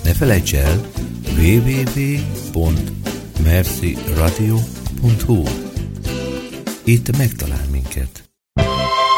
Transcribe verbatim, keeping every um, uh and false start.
Ne felejts el, double-u double-u double-u pont merci radio pont hu. Itt megtalálsz